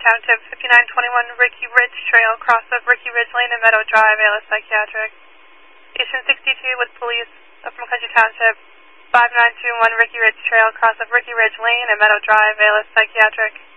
Township, 5921 Ricky Ridge Trail, cross of Ricky Ridge Lane and Meadow Drive, ALS Psychiatric. Station 62 with police from Country Township, 5921 Ricky Ridge Trail, cross of Ricky Ridge Lane and Meadow Drive, ALS Psychiatric.